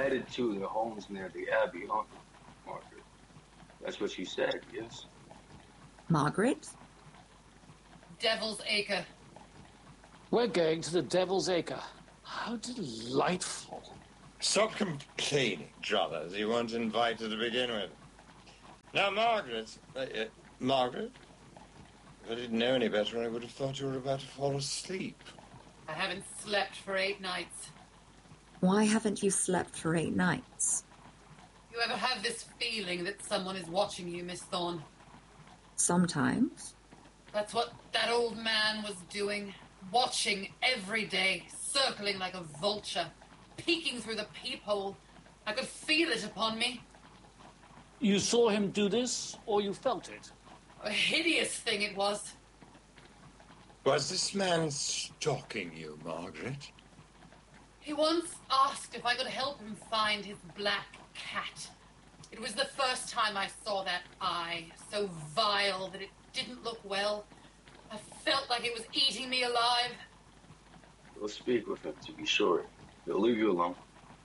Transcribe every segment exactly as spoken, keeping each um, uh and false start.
headed to the homes near the Abbey, aren't you, Margaret? That's what you said, yes? Margaret? Devil's Acre. We're going to the Devil's Acre. How delightful. Stop complaining, Drummers. You weren't invited to begin with. Now, Margaret... Uh, uh, Margaret? If I didn't know any better, I would have thought you were about to fall asleep. I haven't slept for eight nights. Why haven't you slept for eight nights? You ever have this feeling that someone is watching you, Miss Thorne? Sometimes. That's what that old man was doing. Watching every day, circling like a vulture, peeking through the peephole. I could feel it upon me. You saw him do this, or you felt it? A hideous thing it was. Was this man stalking you, Margaret? He once asked if I could help him find his black cat. It was the first time I saw that eye, so vile that it didn't look well. I felt like it was eating me alive. We'll speak with him, to be sure. He'll leave you alone.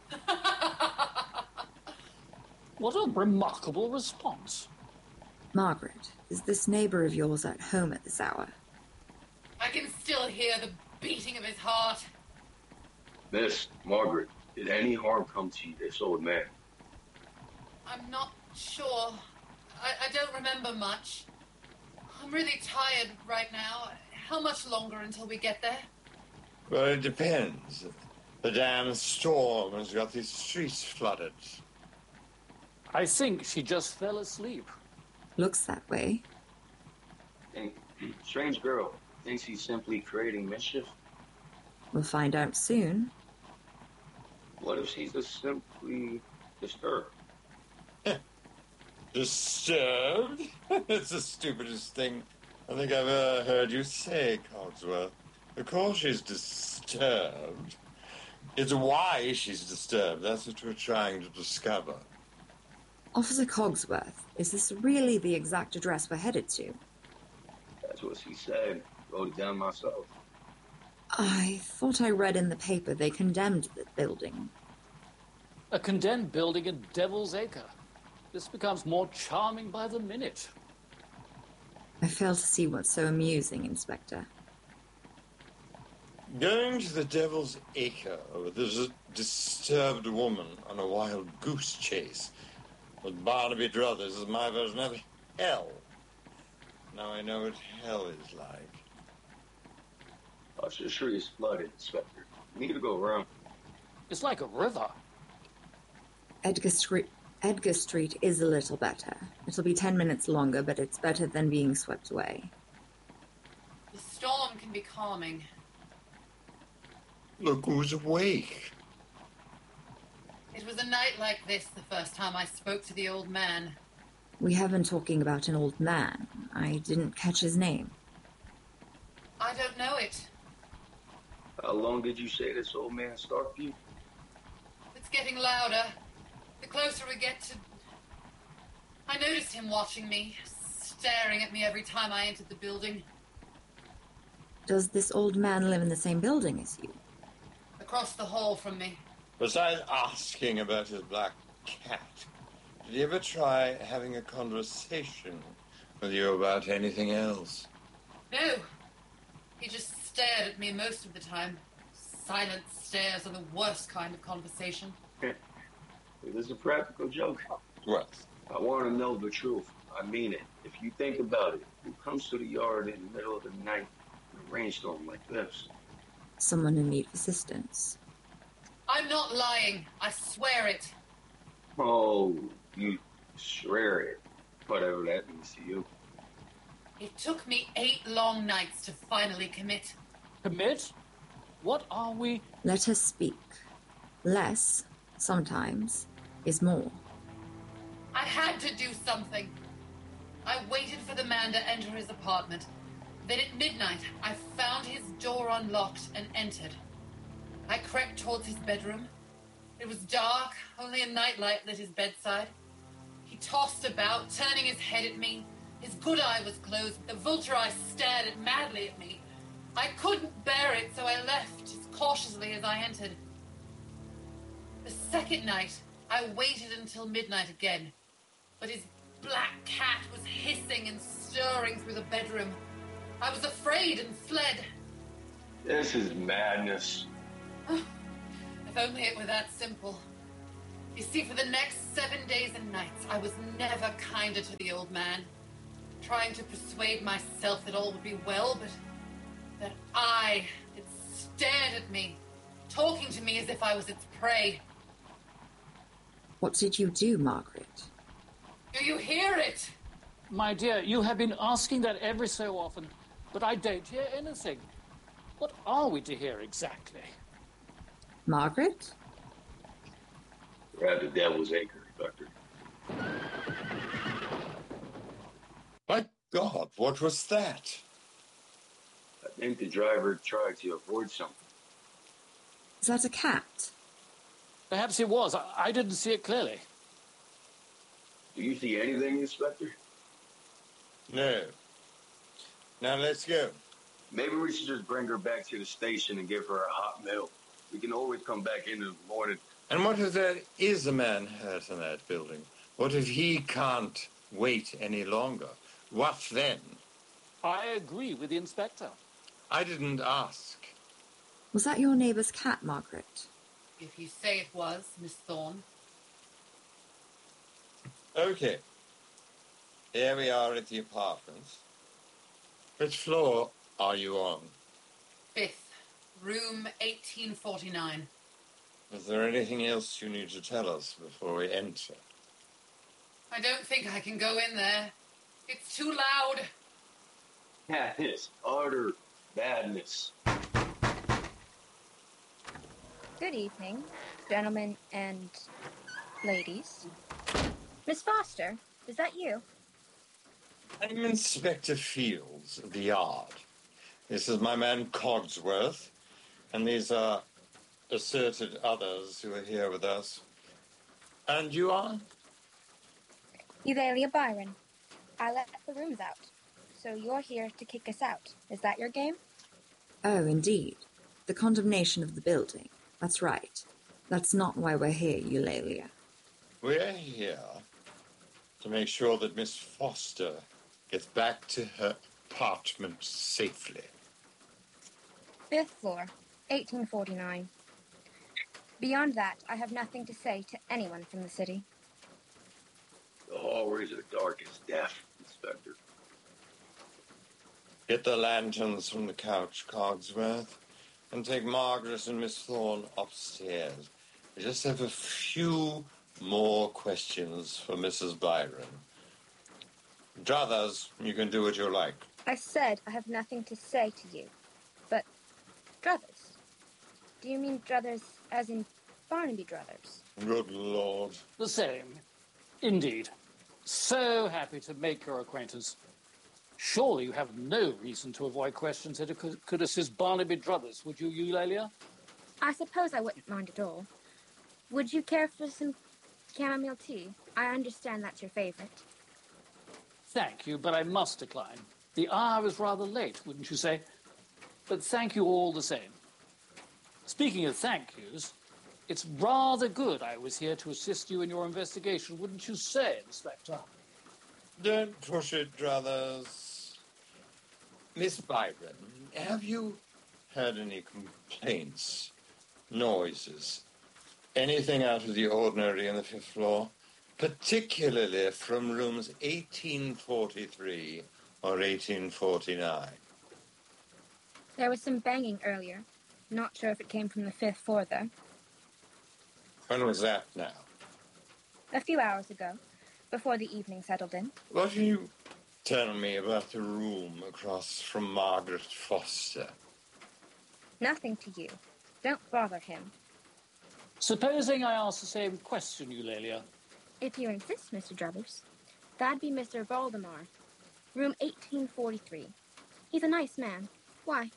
What a remarkable response. Margaret, is this neighbor of yours at home at this hour? I can still hear the beating of his heart. Miss, Margaret, did any harm come to you, this old man? I'm not sure. I, I don't remember much. I'm really tired right now. How much longer until we get there? Well, it depends. The damn storm has got these streets flooded. I think she just fell asleep. Looks that way. And strange girl thinks he's simply creating mischief. We'll find out soon. What if she's just simply disturbed? Disturbed? It's the stupidest thing I think I've ever heard you say, Cogsworth. Of course she's disturbed. It's why she's disturbed. That's what we're trying to discover. Officer Cogsworth, is this really the exact address we're headed to? That's what she said. Wrote it down myself. I thought I read in the paper they condemned the building. A condemned building in Devil's Acre. This becomes more charming by the minute. I fail to see what's so amusing, Inspector. Going to the Devil's Acre with a disturbed woman on a wild goose chase with Barnaby Druthers is my version of hell. Now I know what hell is like. Oster Street is flooded, Inspector. You need to go around. It's like a river. Edgar Street... Edgar Street is a little better. It'll be ten minutes longer, but it's better than being swept away. The storm can be calming. Look who's awake. It was a night like this the first time I spoke to the old man. We have been talking about an old man. I didn't catch his name. I don't know it. How long did you say this old man stalked you? It's getting louder. The closer we get to... I noticed him watching me, staring at me every time I entered the building. Does this old man live in the same building as you? Across the hall from me. Besides asking about his black cat, did he ever try having a conversation with you about anything else? No. He just stared at me most of the time. Silent stares are the worst kind of conversation. It is a practical joke. What? I want to know the truth. I mean it. If you think about it, who comes to the yard in the middle of the night in a rainstorm like this? Someone in need of assistance. I'm not lying. I swear it. Oh, you swear it. Whatever that means to you. It took me eight long nights to finally commit. Commit? What are we... Let us speak. Less, sometimes, is more. I had to do something. I waited for the man to enter his apartment. Then at midnight, I found his door unlocked and entered. I crept towards his bedroom. It was dark, only a nightlight lit his bedside. He tossed about, turning his head at me. His good eye was closed. The vulture eye stared it madly at me. I couldn't bear it, so I left as cautiously as I entered. The second night, I waited until midnight again. But his black cat was hissing and stirring through the bedroom. I was afraid and fled. This is madness. If only it were that simple. You see, for the next seven days and nights, I was never kinder to the old man. Trying to persuade myself that all would be well, but that I had stared at me, talking to me as if I was its prey. What did you do, Margaret? Do you hear it? My dear, you have been asking that every so often, but I don't hear anything. What are we to hear exactly? Margaret? We're at the Devil's Acre, Doctor. My God, what was that? I think the driver tried to avoid something. Is that a cat? Perhaps it was. I, I didn't see it clearly. Do you see anything, Inspector? No. Now let's go. Maybe we should just bring her back to the station and give her a hot meal. We can always come back in the morning. And what if there is a man hurt in that building? What if he can't wait any longer? What then? I agree with the inspector. I didn't ask. Was that your neighbour's cat, Margaret? If you say it was, Miss Thorne. Okay. Here we are at the apartments. Which floor are you on? Fifth, room eighteen forty-nine. Is there anything else you need to tell us before we enter? I don't think I can go in there. It's too loud. Madness, utter madness. Good evening, gentlemen and ladies. Miss Foster, is that you? I'm Inspector Fields of the Yard. This is my man Cogsworth, and these are asserted others who are here with us. And you are? Eulalia Byron. I let the rooms out, so you're here to kick us out. Is that your game? Oh, indeed. The condemnation of the building. That's right. That's not why we're here, Eulalia. We're here to make sure that Miss Foster gets back to her apartment safely. Fifth floor, eighteen forty-nine. Beyond that, I have nothing to say to anyone from the city. The hallways are dark as death, Inspector. Get the lanterns from the couch, Cogsworth, and take Margaret and Miss Thorne upstairs. I just have a few more questions for Missus Byron. Druthers, you can do what you like. I said I have nothing to say to you. But, Druthers? Do you mean Druthers as in Barnaby Druthers? Good Lord. The same. Indeed. So happy to make your acquaintance. Surely you have no reason to avoid questions that could, could assist Barnaby Druthers, would you, Eulalia? I suppose I wouldn't mind at all. Would you care for some chamomile tea? I understand that's your favorite. Thank you, but I must decline. The hour is rather late, wouldn't you say? But thank you all the same. Speaking of thank yous, it's rather good I was here to assist you in your investigation, wouldn't you say, Inspector? Don't push it, Druthers. Miss Byron, have you heard any complaints, noises, anything out of the ordinary on the fifth floor? Particularly from rooms eighteen forty-three or eighteen forty-nine. There was some banging earlier. Not sure if it came from the fifth floor, though. When was that now? A few hours ago, before the evening settled in. What can you tell me about the room across from Margaret Foster? Nothing to you. Don't bother him. Supposing I ask the same question, Eulalia. If you insist, Mister Druthers. That'd be Mister Valdemar. Room eighteen forty-three. He's a nice man. Why?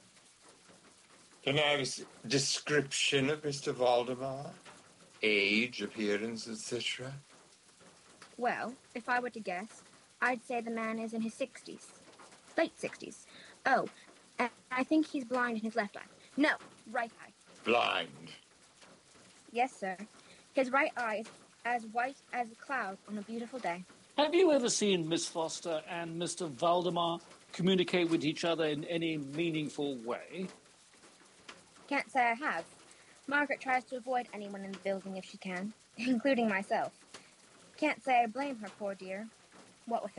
Can I have a description of Mister Valdemar? Age, appearance, et cetera? Well, if I were to guess, I'd say the man is in his sixties. Late sixties. Oh, and I think he's blind in his left eye. No, right eye. Blind. Yes, sir. His right eye is as white as a cloud on a beautiful day. Have you ever seen Miss Foster and Mister Valdemar communicate with each other in any meaningful way? Can't say I have. Margaret tries to avoid anyone in the building if she can, including myself. Can't say I blame her, poor dear. What with her